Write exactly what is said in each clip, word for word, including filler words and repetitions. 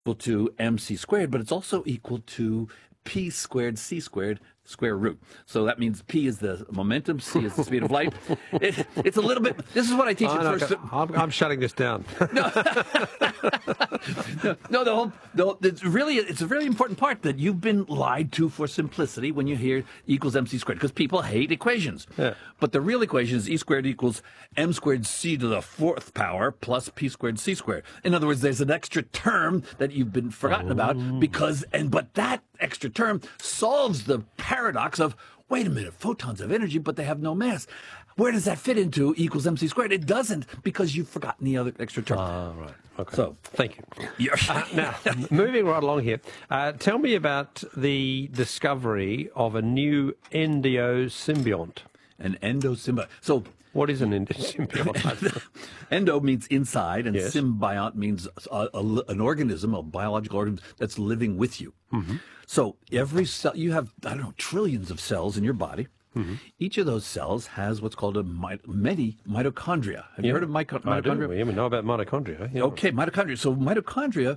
equal to mc squared, but it's also equal to p squared c squared square root. So that means p is the momentum, c is the speed of light. It, it's a little bit. This is what I teach Oh, at no, first. I'm, I'm shutting this down. no, no, the whole, the, it's really, it's a really important part that you've been lied to for simplicity when you hear equals mc squared, because people hate equations. Yeah. But the real equation is e squared equals m squared c to the fourth power plus p squared c squared. In other words, there's an extra term that you've been forgotten oh. about because, and but that extra term solves the paradox of, wait a minute, photons have energy, but they have no mass. Where does that fit into equals mc squared? It doesn't, because you've forgotten the other extra term. Ah, uh, right. Okay. So, thank you. Uh, now, moving right along here, uh, tell me about the discovery of a new endosymbiont. An endosymbiont. So, what is an endosymbiont? Endo means inside, and yes. symbiont means a, a, an organism, a biological organism that's living with you. Mm-hmm. So every cell, you have, I don't know, trillions of cells in your body. Mm-hmm. Each of those cells has what's called a mi- many mitochondria. Have you yeah. heard of mito- mitochondria? I do. Yeah, we know about mitochondria. Yeah. Okay, mitochondria. So mitochondria,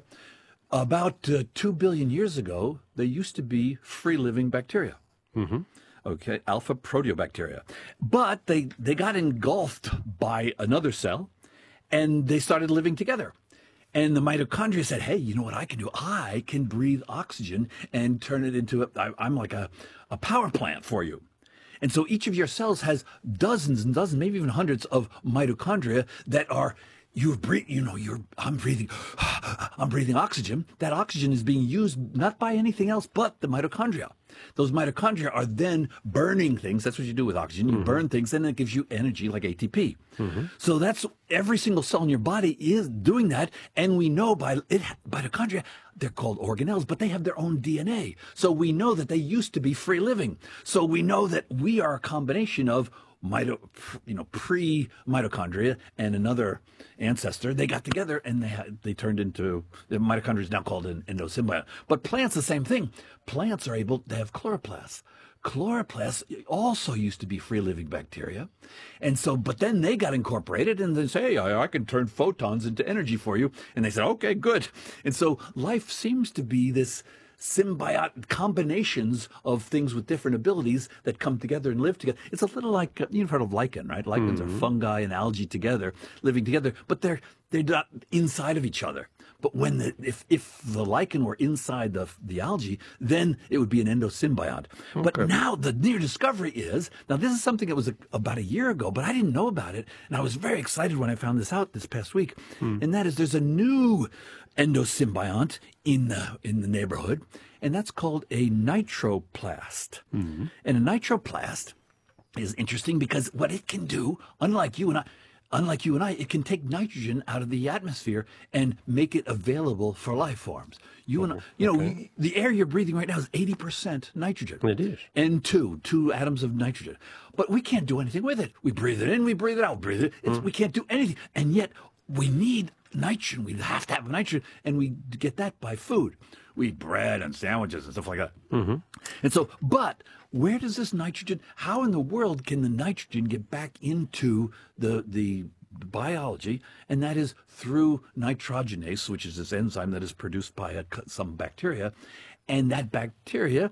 about uh, two billion years ago, they used to be free-living bacteria. Mm-hmm. Okay, alpha proteobacteria. But they, they got engulfed by another cell, and they started living together. And the mitochondria said, hey, you know what I can do? I can breathe oxygen and turn it into, a, I, I'm like a, a power plant for you. And so each of your cells has dozens and dozens, maybe even hundreds of mitochondria that are, you're breathing, you know, you're, I'm breathing, I'm breathing oxygen. That oxygen is being used not by anything else but the mitochondria. Those mitochondria are then burning things. That's what you do with oxygen. You mm-hmm. burn things, and it gives you energy like A T P. Mm-hmm. So that's every single cell in your body is doing that. And we know by it, mitochondria, they're called organelles, but they have their own D N A. So we know that they used to be free living. So we know that we are a combination of mito, you know, pre-mitochondria and another ancestor. They got together and they had, they turned into, the mitochondria is now called an endosymbiont. But plants, the same thing. Plants are able to have chloroplasts. Chloroplasts also used to be free-living bacteria. And so, but then they got incorporated and they say, hey, I, I can turn photons into energy for you. And they said, okay, good. And so life seems to be this symbiotic combinations of things with different abilities that come together and live together. It's a little like, uh, you've heard of lichen, right? Lichens mm-hmm. are fungi and algae together, living together, but they're they're not inside of each other. But when the, if if the lichen were inside the the algae, then it would be an endosymbiont. Okay. But now the near discovery is, now this is something that was a, about a year ago, but I didn't know about it, and I was very excited when I found this out this past week. Hmm. And that is, there's a new endosymbiont in the in the neighborhood, and that's called a nitroplast. Mm-hmm. And a nitroplast is interesting because what it can do, unlike you and I, unlike you and I, it can take nitrogen out of the atmosphere and make it available for life forms. You oh, and I, you know, okay. the air you're breathing right now is eighty percent nitrogen. It is. N two, two atoms of nitrogen. But we can't do anything with it. We breathe it in, we breathe it out, breathe it. It's, mm. We can't do anything. And yet we need nitrogen. We have to have nitrogen, and we get that by food. We eat bread and sandwiches and stuff like that. Mm-hmm. And so, but where does this nitrogen, how in the world can the nitrogen get back into the the biology? And that is through nitrogenase, which is this enzyme that is produced by a, some bacteria. And that bacteria,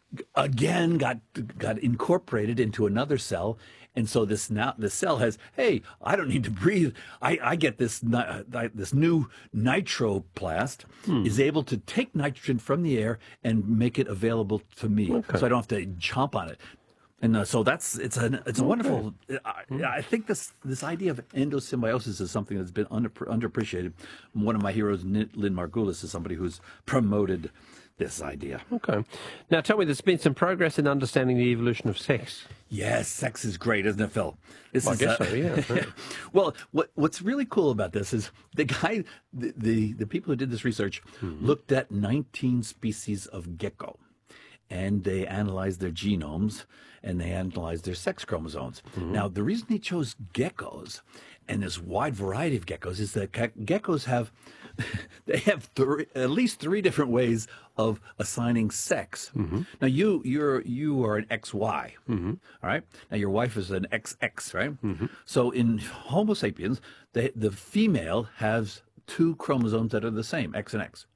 again, got got incorporated into another cell. And so this now the cell has, hey, I don't need to breathe. I, I get this uh, this new nitroplast hmm. is able to take nitrogen from the air and make it available to me, okay. so I don't have to chomp on it. And uh, so that's it's a it's a okay. wonderful. I, I think this this idea of endosymbiosis is something that's been under, underappreciated. One of my heroes, Lynn Margulis, is somebody who's promoted this idea. Okay. Now tell me, there's been some progress in understanding the evolution of sex. Yes, sex is great, isn't it, Phil? This well, is, I guess uh, so, yeah. yeah. Well, what what's really cool about this is the guy, the the, the people who did this research mm-hmm. looked at nineteen species of gecko, and they analyzed their genomes, and they analyzed their sex chromosomes. Mm-hmm. Now, the reason they chose geckos, and this wide variety of geckos, is that geckos have, they have three, at least three different ways of assigning sex. Mm-hmm. Now, you you're you are an X Y, mm-hmm. all right? Now, your wife is an X X, right? Mm-hmm. So in Homo sapiens, the the female has two chromosomes that are the same, X and X.